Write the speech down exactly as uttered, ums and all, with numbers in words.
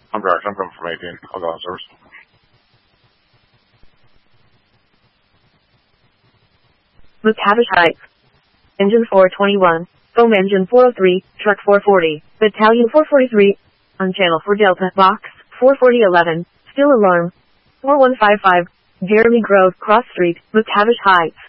I'm direct. I'm coming from eighteen. I'll go on service. McTavish Heights. Engine four twenty-one. Foam engine four oh three, truck four forty, battalion four forty-three, on channel four Delta, box, four forty eleven, still alarm, four one five five, Jeremy Grove, Cross Street, McTavish Heights.